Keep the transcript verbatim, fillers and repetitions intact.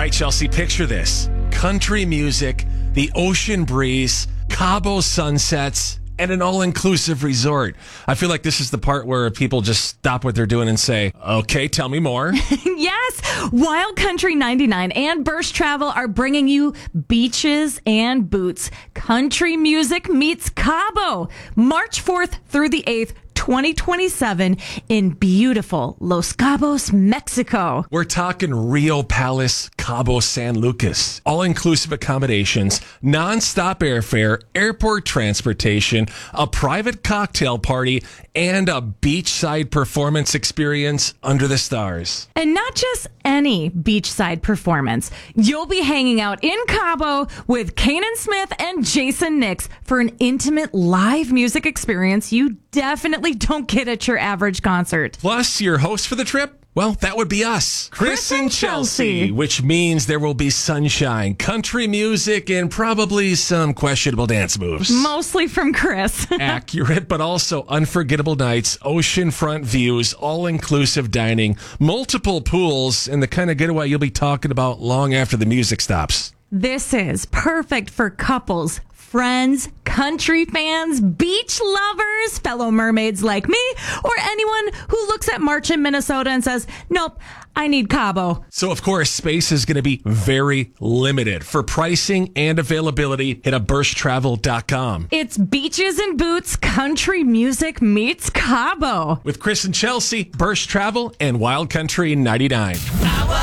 right, Chelsea, picture this. Country music, the ocean breeze, Cabo sunsets, and an all-inclusive resort. I feel like this is the part where people just stop what they're doing and say, okay, tell me more. Yes, Wild Country ninety-nine and Burst Travel are bringing you beaches and boots. Country music meets Cabo. March fourth through the eighth, twenty twenty-seven in beautiful Los Cabos, Mexico. We're talking Rio Palace, Cabo San Lucas. All-inclusive accommodations, non-stop airfare, airport transportation, a private cocktail party, and a beachside performance experience under the stars. And not just any beachside performance. You'll be hanging out in Cabo with Kanan Smith and Jason Nix for an intimate live music experience you definitely don't get at your average concert. Plus, your host for the trip? Well, that would be us, Chris, Chris and Chelsea. Chelsea, which means there will be sunshine, country music, and probably some questionable dance moves. Mostly from Chris. Accurate, but also unforgettable nights, oceanfront views, all-inclusive dining, multiple pools, and the kind of getaway you'll be talking about long after the music stops. This is perfect for couples, friends, country fans, beach lovers, fellow mermaids like me, or anyone who looks at March in Minnesota and says, nope, I need Cabo. So, of course, space is going to be very limited. For pricing and availability, hit up burst travel dot com. It's beaches and boots, country music meets Cabo. With Chris and Chelsea, Burst Travel, and Wild Country ninety-nine.